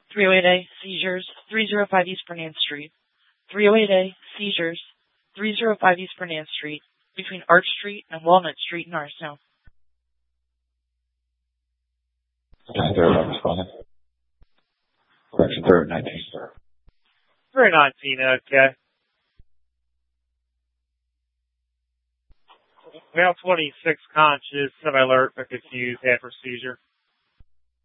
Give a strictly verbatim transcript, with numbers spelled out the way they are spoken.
three oh eight A, seizures, three oh five East Fernand Street. three oh eight A, seizures, three oh five East Fernand Street, between Arch Street and Walnut Street in Arsenal. Third, I'm responding. Correction, third, nineteen. three nineteen, okay. Male twenty-six conscious, semi-alert but confused after seizure.